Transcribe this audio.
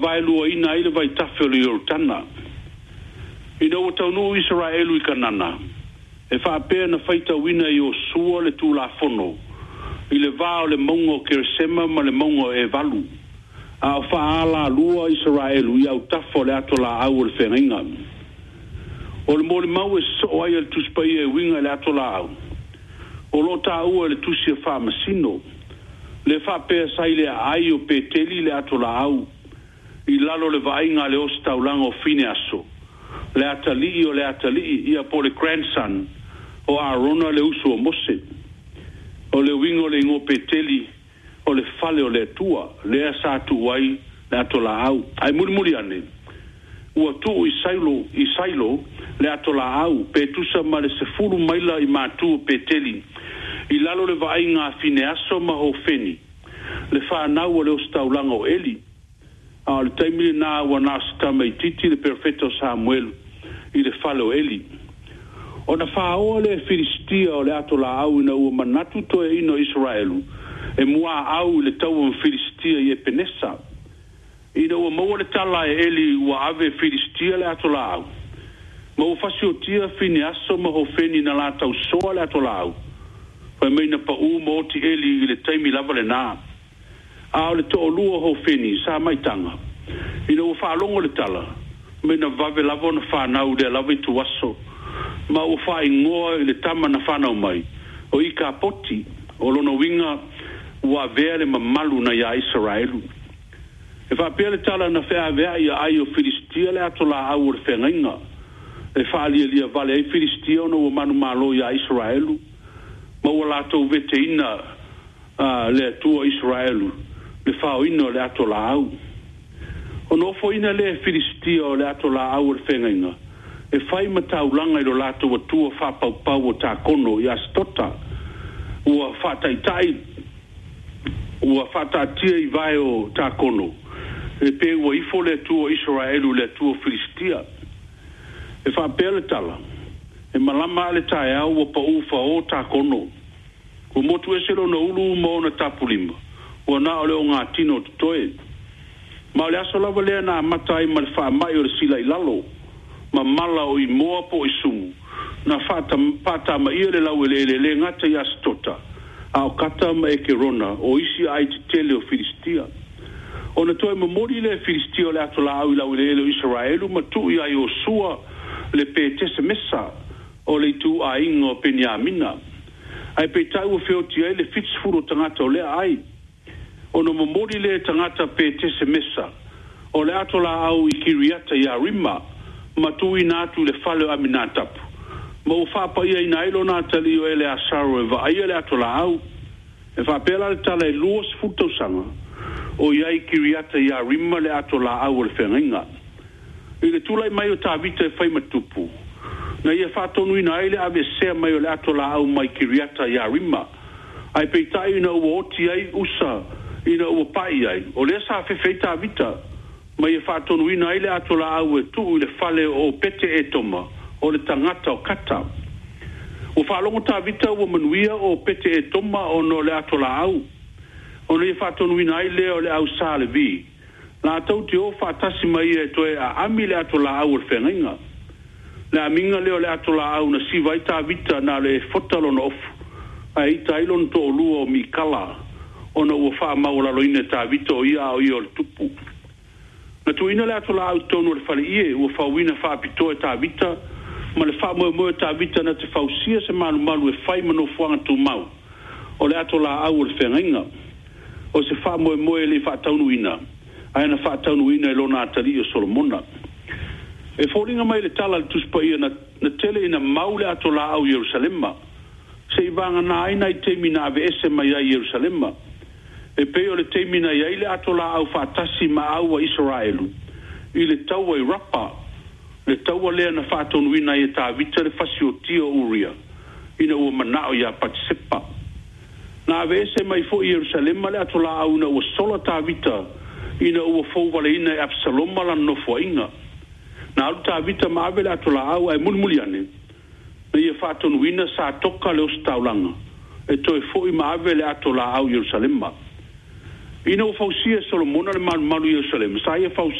vai lua ina ile vai tafelo Yortana. Ina o taunu Israelu I kanana. E fa pe na faita wina yo sua le tu la fono. Ile va le mongo kersema ma le mongo e valu. A fa ala lua Israelu ia tafo le ato la au le fenga. O le mole mau e so ai le tuspai e winga le ato la au. O lo ta ua le tusi fa masino. Le fa pe sai le ai o pe teli le ato la au. I lalo le vainga le osta ulango fine aso. Le atali o le atali ia po le grandson o Arona le uso o Mose. O le wingo le ngo pe teli o le fale o le tua. Le asa tu wai le ato la au. Ai muri ane. Ua tu I sailo le ato la au. Pe tusa ma le sefuru maila I matu o pe teli. I lalo le vainga fine aso ma ho feni. Le whanau o le osta ulango eli. A le taimile na wana stama I titi le perfetto Samuel I le fale o eli. O na whao le Filistia o le ato la au ina ua manatu to e ino Israelu. E mua au le tau o Filistia I e penesa. Ina ua maua le tala e eli ua ave Filistia le ato la au. Ma ua fasio tia fini aso ma ho feni na la tau soa le ato la au. Fai meina pa u ma oti eli I le taimi lava le naa. A le to lua ho feni sa maitanga ina o fa longo le tala me na vave lavo na fa na u le lavo tu waso ma o fa ingoa le tama na fa na mai o I ka poti o lona winga wa vele mamalu na ya Israelu e fa pele tala na fa vea ia ai o Filistia le atola au le fenga e fa lia vale ai Filistia no manu malo ya Israelu ma wala to veteina le tua Israelu le fao ino le ato la au. O no fo ina le Filistia o le ato la au le whengainga. E fai mataulanga I lo lato wa tua wha pau o tā kono I astota. Ua whataitai. Ua whatatia I vai o tā kono. E pe ua ifo le tua Israelu le tua Filistia. E wha pele tala. E malama le tae au wa pa ufa o tā kono. Ko motu eselo na ulu mo na tapulima. Ua na ole o ngā tino tutoe. Ma ole aso lava lea na matai ma le wha mai o le sila I lalo. Ma mala o I moa po I sumu. Na pata ma ia le lau le ngata I astota. A o kata ma eke rona o isi ai te tele o Filistia. O na toe mamori le Filistia o le ato la au I lau o Israelu ma tu I ai o sua le pe tese mesa o le tu a ingo Peniamina. Ai pe tau o feoti ai le fitsfuro tangata o le ai. Ono mamori le tangata pe tese mesa. O le ato la au I Kiriata I Arima. Ma tui natu le fale o aminatapu. Ma o whapa ia ina ilo natali o ele asaro e va aia le ato la au. E whapela le tala e luas futausanga. O iai Kiriata I Arima le ato la au o le whengainga. I le tulai mai o tā vita e whai matupu. Na ia whatonu ina ele ave sea mai o le ato la au mai Kiriata I Arima. Ai peitai ina ua oti ai usa. Ina ua pai ai. O lea sa whewheita vita. Ma ia whatonu ina ile ato la au e tu le fale o pete e toma. O le tangata o kata. O whalongo ta vita ua manuia o pete e toma o no le ato la au. O le whatonu ina ile o le au sa le vi. La tau te o whatasi mai e toe a ami le ato la au le whengainga. Le aminga leo le ato la au na si vaita vita na le fotalo na ofu. A ita ilon to o lua o mikala. Ona ua wha maula loina tā vita o ia o ia o le tupu. Na tuina le ato la au tonu le whale ie, ua whauina wha apito e tā vita, ma le wha moe tā vita na te whausia se malu e whai mano fuanga tu mau. O le ato la au le whengainga. O se wha moe le wha taunu ina. Aina wha taunu ina e lona atari o Solomona. E whoringa mai le tala le tuspa ia na tele ina mau le ato la au Jerusalema. Se ivanga na aina I teimi na ave ese mai ai Jerusalema. E peo le teimina ia ile ato la au whaatasi ma au a Israelu. I le taua I rapa. Le taua lea na whaatonu ina I tā vita le fasio tio uria. Ina ua manao ia patisepa. Na ave ese mai fo I Jerusalema le ato la au na ua sola tā vita. Ina ua fōwale ina e Absaloma la nofo inga. Na alu tā vita ma ave le ato la au ai mulmuli ane. Na ia whaatonu ina sa toka le ostaulanga. E toi fo I ma ave le ato la au Jerusalema. Ina o fausia Solomona le malu Jerusalem. Sa ia